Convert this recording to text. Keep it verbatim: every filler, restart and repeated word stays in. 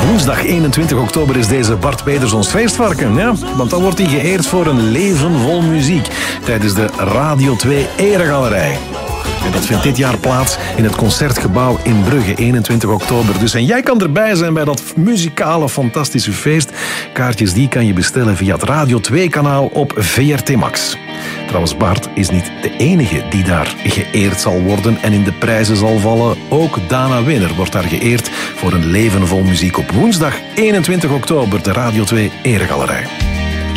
Woensdag eenentwintig oktober is deze Bart Pedersons feestvarken. Ja? Want dan wordt hij geëerd voor een leven vol muziek tijdens de Radio twee Eregalerij. En dat vindt dit jaar plaats in het Concertgebouw in Brugge, eenentwintig oktober. Dus en jij kan erbij zijn bij dat muzikale, fantastische feest. Kaartjes die kan je bestellen via het Radio twee kanaal op V R T Max. Trouwens, Bart is niet de enige die daar geëerd zal worden en in de prijzen zal vallen. Ook Dana Winner wordt daar geëerd voor een leven vol muziek op woensdag eenentwintig oktober, de Radio twee Eregalerij.